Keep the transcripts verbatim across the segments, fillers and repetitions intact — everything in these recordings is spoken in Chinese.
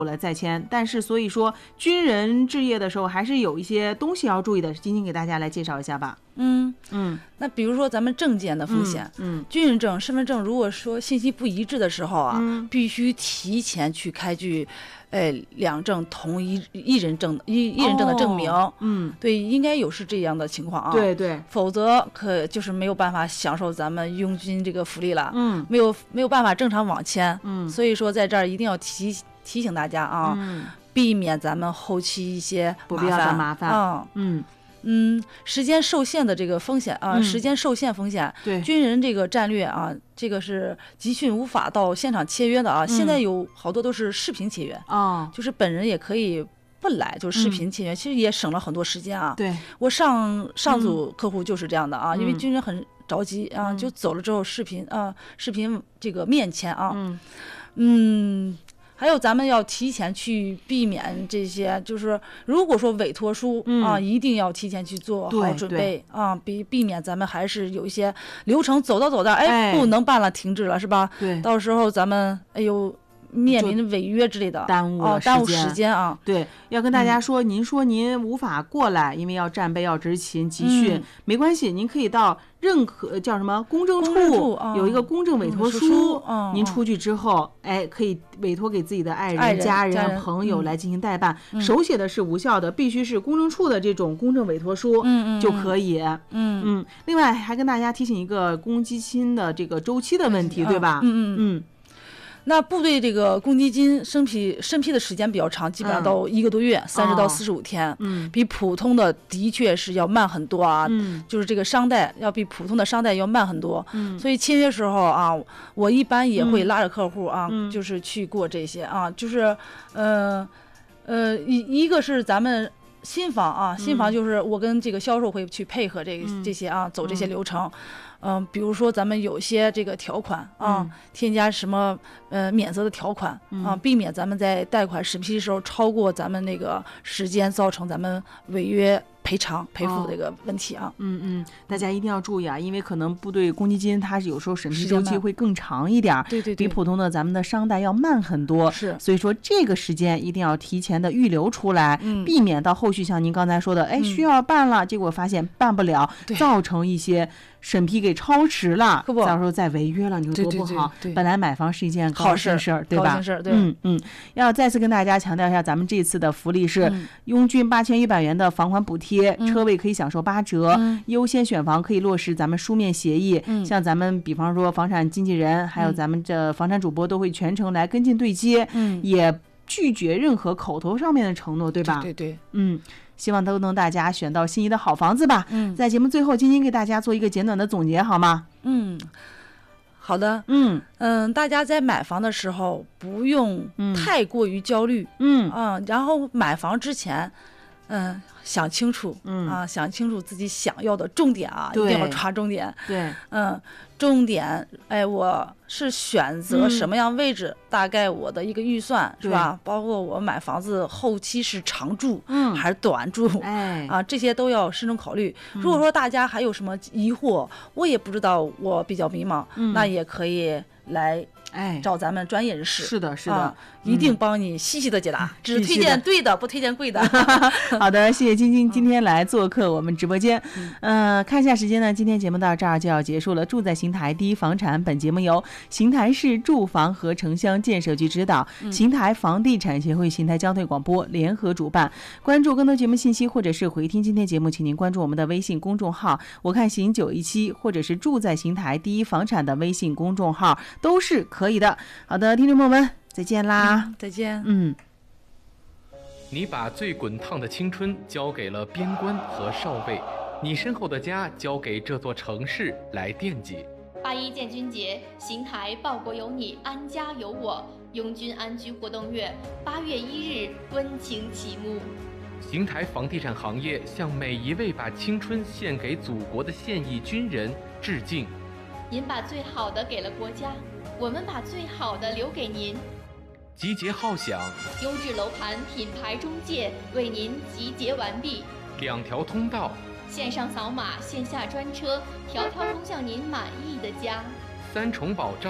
了再签，但是所以说军人置业的时候还是有一些东西要注意的，晶晶给大家来介绍一下吧。 嗯嗯，那比如说咱们证件的风险， 嗯，嗯军人证、身份证，如果说信息不一致的时候啊， 嗯、 必须提前去开具，哎，两证同一一人证一一人证的证明。 哦、嗯， 对，应该有是这样的情况啊。 对对， 否则可就是没有办法享受咱们佣军这个福利了。 嗯， 没有没有办法正常网签。 嗯， 所以说在这儿一定要提提醒大家啊， 嗯、 避免咱们后期一些不必要的麻烦。 嗯嗯。 嗯，时间受限的这个风险啊， 嗯、 时间受限风险， 对军人这个战略啊，这个是集训无法到现场签约的啊。 嗯、 现在有好多都是视频签约啊、哦， 就是本人也可以不来，就是视频签约，嗯、其实也省了很多时间啊。 对， 我上上组客户就是这样的啊， 嗯、 因为军人很着急啊， 嗯、 就走了之后视频啊，视频这个面签啊， 嗯。 嗯还有咱们要提前去避免这些，就是如果说委托书、 嗯、 啊，一定要提前去做好准备啊，避避免咱们还是有一些流程走到走到，哎， 哎不能办了，停止了是吧？ 对， 到时候咱们哎呦。面临违约之类的， 耽误了时间、 哦、耽误时间啊！ 对，要跟大家说，嗯、您说您无法过来，因为要战备、要执勤、集训，嗯、没关系，您可以到任何叫什么公证处， 公证处哦、 有一个公证委托书，书哦、 您出去之后，哎，可以委托给自己的爱人、 爱人家人、 家人朋友来进行代办， 嗯、 手写的是无效的，必须是公证处的这种公证委托书嗯就可以。 嗯嗯, 嗯，另外还跟大家提醒一个公积金的这个周期的问题， 嗯、 对吧？ 嗯嗯嗯。 那部队这个公积金审批审批的时间比较长，基本上到一个多月，三十到四十五天， 嗯， 比普通的的确是要慢很多啊， 嗯， 就是这个商贷要比普通的商贷要慢很多， 嗯， 所以签约时候啊，我一般也会拉着客户啊， 嗯、 就是去过这些啊，就是呃呃一一个是咱们新房啊，新房就是我跟这个销售会去配合这个、 嗯、 这些啊，走这些流程。嗯、呃，比如说咱们有些这个条款啊， 嗯、 添加什么呃免责的条款、 嗯、 啊，避免咱们在贷款审批的时候超过咱们那个时间，造成咱们违约赔偿赔付这个问题啊。 哦、嗯嗯，大家一定要注意啊，因为可能部队公积金它有时候审批周期会更长一点， 对对对， 比普通的咱们的商贷要慢很多。 是， 所以说这个时间一定要提前的预留出来， 嗯、 避免到后续像您刚才说的，哎，需要办了，嗯、结果发现办不了，造成一些审批给超时了，到时候再违约了，你说多不好。 对对对对， 本来买房是一件高兴事儿，对吧？ 高兴事儿，对。 嗯嗯，要再次跟大家强调一下，咱们这次的福利是、嗯、佣军八千一百元的房款补贴， 嗯、 车位可以享受八折， 嗯、 优先选房可以落实咱们书面协议。 嗯、 像咱们比方说房产经纪人，还有咱们这房产主播都会全程来跟进对接， 嗯， 也拒绝任何口头上面的承诺，对吧？ 对对对， 嗯。希望都能大家选到心仪的好房子吧。 嗯， 在节目最后，晶晶给大家做一个简短的总结，好吗？ 嗯，好的。 嗯嗯，大家在买房的时候不用太过于焦虑。 嗯啊、嗯，然后买房之前，嗯，想清楚， 嗯啊，想清楚自己想要的重点啊，一定要抓重点。 对， 嗯，重点，哎，我是选择什么样位置，嗯、大概我的一个预算是吧？包括我买房子后期是长住， 嗯， 还是短住， 哎， 啊，这些都要慎重考虑。如果说大家还有什么疑惑，我也不知道，我比较迷茫， 嗯、 那也可以来。 哎， 找咱们专业人士， 是的，是的， 啊嗯、一定帮你细细的解答，只推荐对的，不推荐贵的。 好的，谢谢晶晶今天来做客我们直播间。嗯、呃，看一下时间呢，今天节目到这儿就要结束了。住在邢台第一房产，本节目由邢台市住房和城乡建设局指导， 嗯、 邢台房地产协会、邢台交通广播联合主办。关注更多节目信息或者是回听今天节目，请您关注我们的微信公众号“我看邢九一七”或者是住在邢台第一房产的微信公众号，都是可以的。好的，听众朋友们，再见啦！ 嗯、再见。 嗯。 你把最滚烫的青春交给了边关和少尉，你身后的家交给这座城市来惦记。 八一建军节，邢台报国有你，安家有我，拥军安居活动月八月一日温情启幕。 邢台房地产行业向每一位把青春献给祖国的现役军人致敬。 您把最好的给了国家，我们把最好的留给您。 集结号响， 优质楼盘品牌中介为您集结完毕。 两条通道， 线上扫码，线下专车，条条通向您满意的家。 三重保障，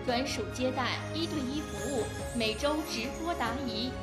专属接待，一对一服务，每周直播答疑。